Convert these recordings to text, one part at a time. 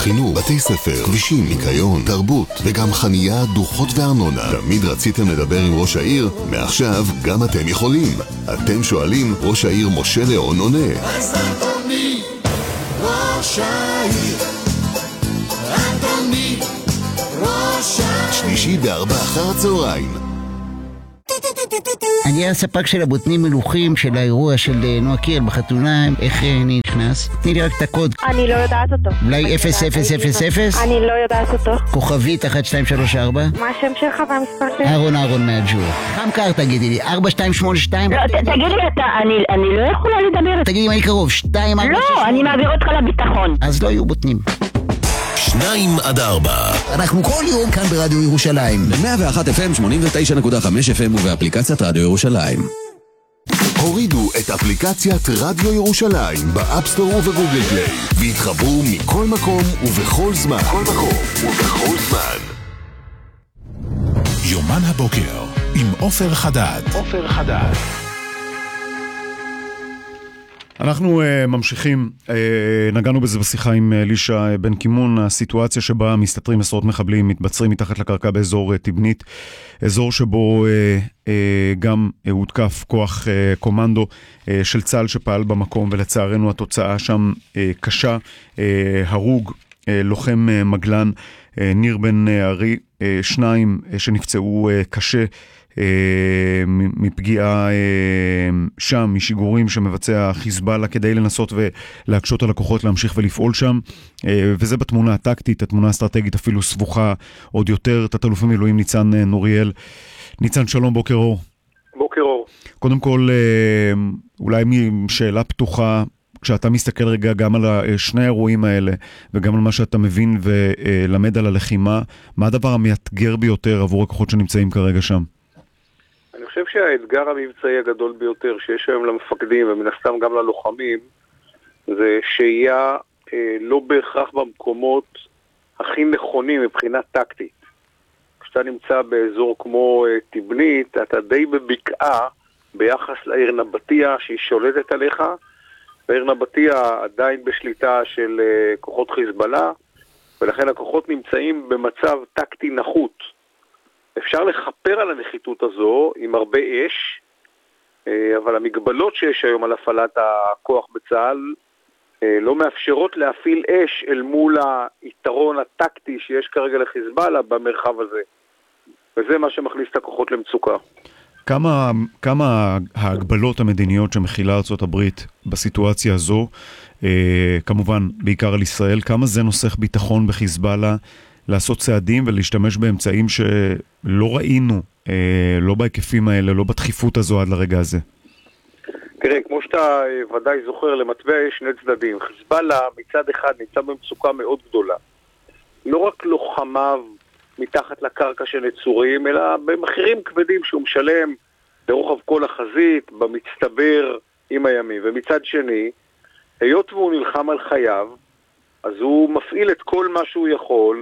חינוך, בתי ספר, כבישים, ניקיון, תרבות וגם חנייה, דוחות וארנונה. תמיד רציתם לדבר עם ראש העיר? מעכשיו גם אתם יכולים. אתם שואלים, ראש העיר משה ליאון עונה. אז אדוני ראש העיר, אדוני ראש העיר. שלישי ב4 אחר הצהריים. אני הספק של הבוטנים מלוכים של האירוע של נועה קירל בחתונה. איך אני נכנס? תני לי רק את הקוד. אני לא יודעת אותו. אולי 0000? אני לא יודעת אותו. כוכבית 1234? מה השם שלך והמספר שלך? אהרון מהג'ור. חם קר תגידי לי, 4282? לא, תגיד לי אתה, אני לא יכולה לדבר. תגידי מה היא קרוב, 246? לא, אני מעביר אותך לביטחון. אז לא יהיו בוטנים. 2-4 אנחנו כל יום כאן ברדיו ירושלים. ב-101 FM, 89.5 FM ובאפליקציית רדיו ירושלים. הורידו את אפליקציית רדיו ירושלים באפסטור ובגוגל פליי והתחברו מכל מקום ובכל זמן. יומן הבוקר עם עופר חדד. אנחנו ממשיכים, נגענו בזה בשיחה עם לישה בן כימון, הסיטואציה שבה מסתתרים עשרות מחבלים, מתבצרים מתחת לקרקע באזור תבנית, אזור שבו גם הותקף כוח קומנדו של צה"ל שפעל במקום, ולצערנו התוצאה שם קשה, הרוג לוחם מגלן ניר בן ארי, 2 שנפצעו קשה מפגיעה שם, משיגורים שמבצע חיזבאללה כדי לנסות ולהקשות על הכוחות להמשיך ולפעול שם, וזה בתמונה הטקטית. התמונה האסטרטגית אפילו סבוכה עוד יותר. תת-אלוף במילואים ניצן נוריאל. ניצן, שלום, בוקר אור. בוקר אור. קודם כל, אולי משאלה פתוחה, כשאתה מסתכל רגע גם על שני האירועים האלה וגם על מה שאתה מבין ולמד על הלחימה, מה הדבר המאתגר ביותר עבור הכוחות שנמצאים כרגע שם? אני חושב שהאתגר המבצעי הגדול ביותר שיש היום למפקדים ומן הסתם גם ללוחמים, זה שיהיה לא בהכרח במקומות הכי נכונים מבחינה טקטית. כשאתה נמצא באזור כמו תבנית, אתה די בבקעה ביחס לעיר נבטיה שהיא שולטת עליך, והעיר נבטיה עדיין בשליטה של כוחות חיזבאללה, ולכן הכוחות נמצאים במצב טקטי נחות. אפשר לחפר על הנחיתות הזו עם הרבה אש, אבל המגבלות שיש היום על הפעלת הכוח בצה"ל לא מאפשרות להפעיל אש אל מול היתרון הטקטי שיש כרגע לחיזבאללה במרחב הזה. וזה מה שמכניס את הכוחות למצוקה. כמה ההגבלות המדיניות שמכילה ארצות הברית בסיטואציה הזו, כמובן בעיקר על ישראל, כמה זה נוסח ביטחון בחיזבאללה לעשות צעדים ולהשתמש באמצעים שלא ראינו, לא בהיקפים האלה, לא בדחיפות הזו עד לרגע הזה? תראה, כמו שאתה ודאי זוכר, למטבע יש שני צדדים. חיזבאללה מצד אחד נמצא במצוקה מאוד גדולה. לא רק לוחמיו מתחת לקרקע שנצורים, אלא במחירים כבדים שהוא משלם לרוחב כל החזית, במצטבר עם הימים. ומצד שני, היות והוא נלחם על חייו, אז הוא מפעיל את כל מה שהוא יכול,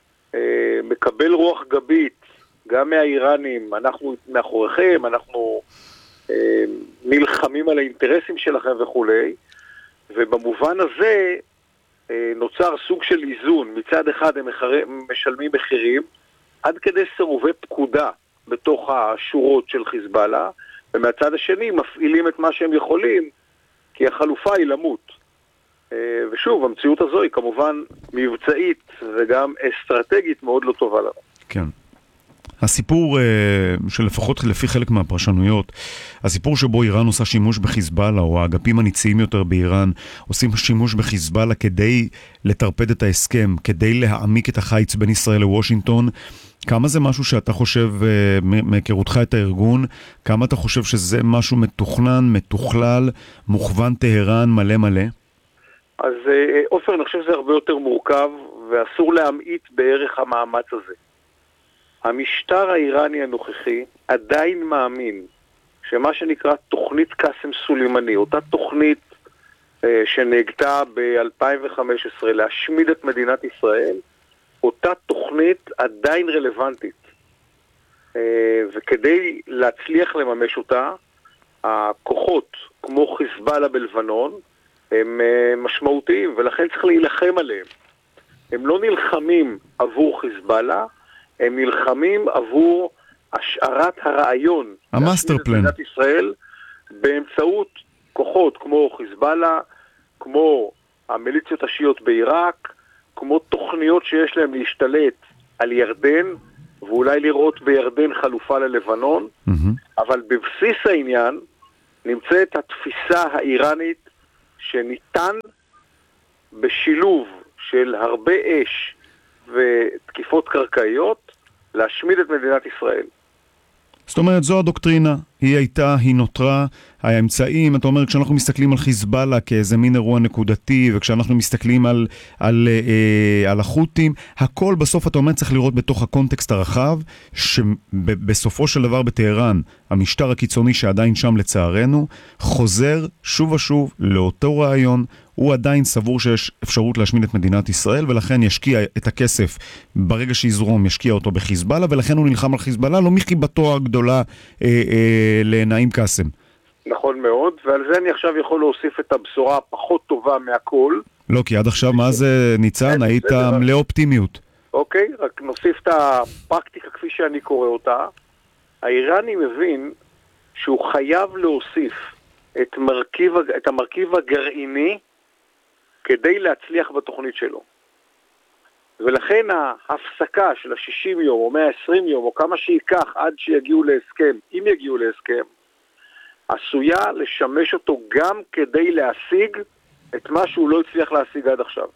מקבל רוח גבית גם מהאיראנים, אנחנו מאחוריכם, אנחנו נלחמים על האינטרסים שלכם וכו'. ובמובן הזה נוצר סוג של איזון. מצד אחד הם משלמים מחירים עד כדי סירובי פקודה בתוך השורות של חיזבאללה, ומהצד השני מפעילים את מה שהם יכולים, כי החלופה היא למות. ושוב, המציאות הזו היא כמובן מבצעית וגם אסטרטגית מאוד לא טובה לנו. כן. הסיפור שלפחות לפי חלק מהפרשנויות, הסיפור שבו איראן עושה שימוש בחיזבאללה, או האגפים הניציים יותר באיראן עושים שימוש בחיזבאללה כדי לטרפד את ההסכם, כדי להעמיק את החיץ בין ישראל לוושינגטון, כמה זה משהו שאתה חושב, מהיכרותך את הארגון, כמה אתה חושב שזה משהו מתוכנן, מתוכלל, מוכוון טהרן, מלא מלא? אז עופר, אני חושב שזה הרבה יותר מורכב, ואסור להמעיט בערך המאמץ הזה. המשטר האיראני הנוכחי עדיין מאמין שמה שנקרא תוכנית קאסם סולימני, אותה תוכנית שנהגתה ב-2015 להשמיד את מדינת ישראל, אותה תוכנית עדיין רלוונטית. וכדי להצליח לממש אותה, הכוחות כמו חיזבאללה בלבנון הם משמעותיים, ולכן צריך להילחם עליהם. הם לא נלחמים עבור חיזבאללה, הם נלחמים עבור השארת הרעיון. המאסטר פלן. מדינת ישראל באמצעות כוחות כמו חיזבאללה, כמו המיליציות השיעיות בעיראק, כמו תוכניות שיש להם להשתלט על ירדן, ואולי לראות בירדן חלופה ללבנון, אבל בבסיס העניין נמצאת התפיסה האיראנית שניתן בשילוב של הרבה אש ותקיפות קרקעיות להשמיד את מדינת ישראל. זאת אומרת, זו הדוקטרינה, היא הייתה, היא נותרה, האמצעים, אתה אומר, כשאנחנו מסתכלים על חיזבאללה כאיזה מין אירוע נקודתי, וכשאנחנו מסתכלים על החות'ים, הכל בסוף, אתה אומר, צריך לראות בתוך הקונטקסט הרחב, שבסופו של דבר בטהרן, המשטר הקיצוני שעדיין שם לצערנו, חוזר שוב ושוב לאותו רעיון, הוא עדיין סבור שיש אפשרות להשמיד את מדינת ישראל, ולכן ישקיע את הכסף, ברגע שיזרום ישקיע אותו בחיזבאללה, ולכן הוא נלחם על חיזבאללה, לא מחיבתו הגדולה לנעים קאסם. נכון מאוד, ועל זה אני עכשיו יכול להוסיף את הבשורה הפחות טובה מהכל. לא, כי עד עכשיו מה זה ניצן? היית מלא אופטימיות. אוקיי, רק נוסיף את הפרקטיקה כפי שאני קורא אותה. האיראני מבין שהוא חייב להוסיף את המרכיב הגרעיני כדי להצליח בתוכנית שלו. ולכן ההפסקה של ה-60 יום או 120 יום או כמה שייקח עד שיגיעו להסכם, אם יגיעו להסכם, עשויה לשמש אותו גם כדי להשיג את מה שהוא לא הצליח להשיג עד עכשיו.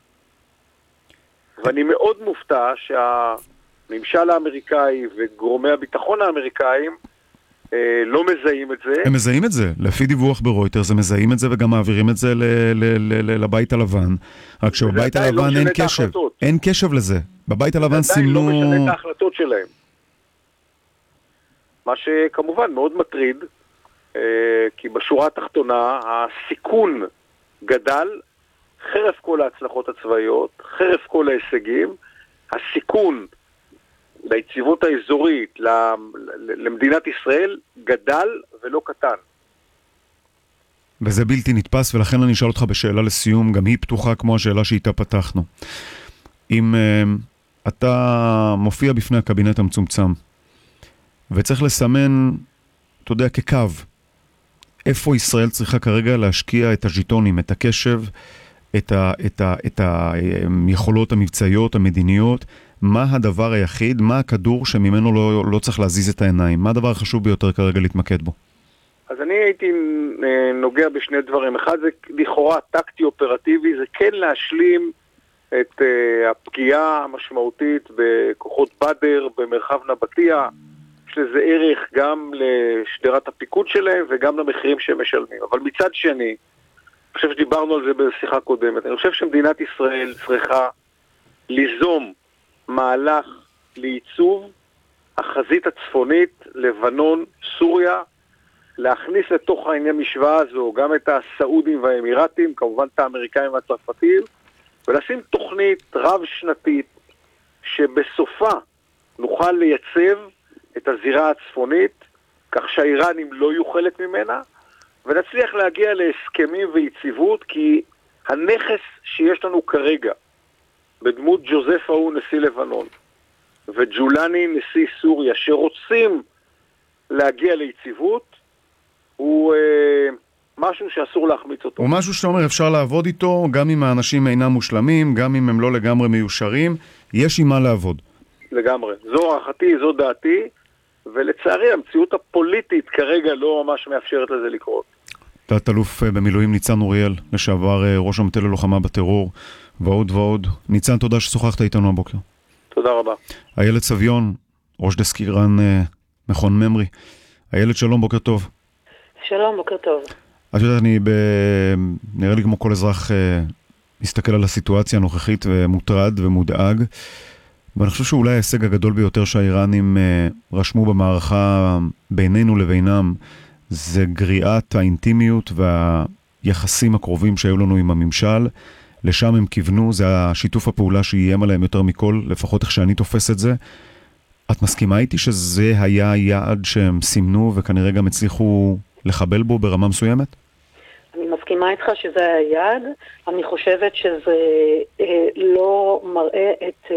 ואני מאוד מופתע שהממשל האמריקאי וגורמי הביטחון האמריקאים לא מזהים את זה. הם מזהים את זה, לפי דיווח ברויטרס, הם מזהים את זה וגם מעבירים את זה לבית הלבן. רק שבבית הלבן אין קשב. אין קשב לזה. בבית הלבן סימנו... עדיין לא משנה את ההחלטות שלהם. מה שכמובן מאוד מטריד, כי בשורה התחתונה הסיכון גדל, חרף כל ההצלחות הצבאיות, חרף כל ההישגים, הסיכון ליציבות האזורית, למדינת ישראל, גדל ולא קטן. וזה בלתי נתפס, ולכן אני אשאל אותך בשאלה לסיום, גם היא פתוחה כמו השאלה שאיתה פתחנו. אם אתה מופיע בפני הקבינט המצומצם, וצריך לסמן, אתה יודע, כקו, איפה ישראל צריכה כרגע להשקיע את הז'יטונים, את הקשב, את היכולות המבצעיות, המדיניות, מה הדבר היחיד, מה הכדור שממנו לא צריך להזיז את העיניים? מה הדבר החשוב ביותר כרגע להתמקד בו? אז אני הייתי נוגע בשני דברים. אחד זה לכאורה טקטי אופרטיבי, זה כן להשלים את הפגיעה המשמעותית בכוחות בדר, במרחב נבטיה. יש לזה ערך גם לשדרת הפיקוד שלהם וגם למחירים שהם משלמים. אבל מצד שני, אני חושב שדיברנו על זה בשיחה קודמת, אני חושב שמדינת ישראל צריכה ליזום מהלך לעיצוב החזית הצפונית, לבנון, סוריה, להכניס לתוך העניין משוואה הזו גם את הסעודים והאמירתים, כמובן את האמריקאים והצרפתים, ולשים תוכנית רב-שנתית שבסופה נוכל לייצב את הזירה הצפונית, כך שהאיראנים לא יהיו חלק ממנה, ונצליח להגיע להסכמים ויציבות, כי הנכס שיש לנו כרגע, בדמות ג'וזף הוא נשיא לבנון, וג'ולני נשיא סוריה, שרוצים להגיע ליציבות, הוא משהו שאסור להחמיץ אותו. הוא משהו שאתה אומר, אפשר לעבוד איתו, גם אם האנשים אינם מושלמים, גם אם הם לא לגמרי מיושרים, יש עם מה לעבוד. לגמרי. זו הערכתי, זו דעתי, ולצערי המציאות הפוליטית כרגע לא ממש מאפשרת לזה לקרות. תת-אלוף במילואים ניצן אוריאל, לשעבר ראש המטה ללוחמה בטרור, ועוד ועוד. ניצן, תודה ששוחחת איתנו הבוקר. תודה רבה. איילת סביון, ראש דסק איראן מכון ממרי. איילת, שלום, בוקר טוב. שלום, בוקר טוב. את יודעת, נראה לי כמו כל אזרח מסתכל על הסיטואציה הנוכחית ומוטרד ומודאג, ואני חושב שאולי ההישג הגדול ביותר שהאיראנים רשמו במערכה בינינו לבינם, זה גריעת האינטימיות והיחסים הקרובים שהיו לנו עם הממשל. לשם הם כיוונו, זה השיתוף הפעולה שאיים עליהם יותר מכל, לפחות איך שאני תופס את זה. את מסכימה איתי שזה היה יעד שהם סימנו וכנראה גם הצליחו לחבל בו ברמה מסוימת? אני מסכימה מסכימה איתך שזה היעד. אני חושבת שזה לא מראה את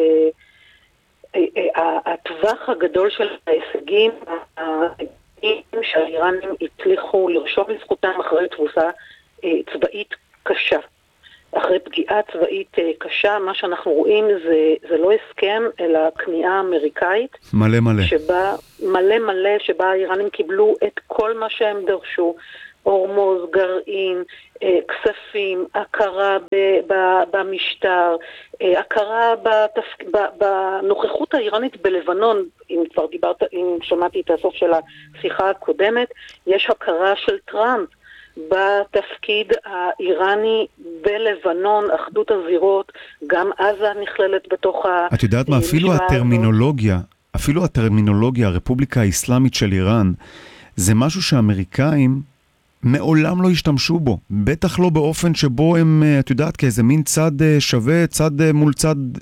הטווח הגדול של ההישגים שהאיראנים הצליחו לרשום לזכותם אחרי תבוסה צבאית קשה. אחרי פגיעה צבאית קשה, מה שאנחנו רואים זה לא הסכם, אלא כניעה אמריקאית. מלא מלא. שבה האיראנים קיבלו את כל מה שהם דרשו. הורמוז, גרעין, כספים, הכרה במשטר, הכרה בנוכחות האיראנית בלבנון. אם שמעתי את הסוף של השיחה הקודמת, יש הכרה של טראמפ בתפקיד האיראני בלבנון, אחדות הזירות, גם עזה נכללת בתוך את יודעת מה, אפילו הטרמינולוגיה, הרפובליקה האסלאמית של איראן, זה משהו שהאמריקאים מעולם לא השתמשו בו, בטח לא באופן שבו הם, את יודעת, כאיזה מין צד שווה, צד מול צד